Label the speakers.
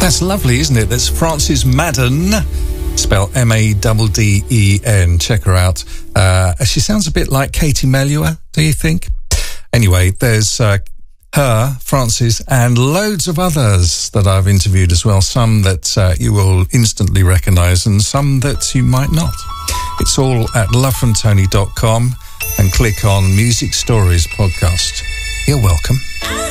Speaker 1: That's lovely, isn't it? That's Frances Madden, spelled Madden. Check her out. She sounds a bit like Katie Melua, do you think? Anyway, there's her, Frances, and loads of others that I've interviewed as well. Some that you will instantly recognise and some that you might not. It's all at lovefromtony.com and click on Music Stories Podcast. You're welcome.